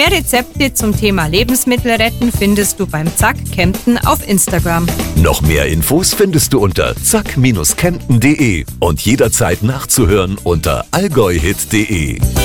Mehr Rezepte zum Thema Lebensmittel retten findest du beim Zack Kempten auf Instagram. Noch mehr Infos findest du unter zack-kempten.de und jederzeit nachzuhören unter allgäuhit.de.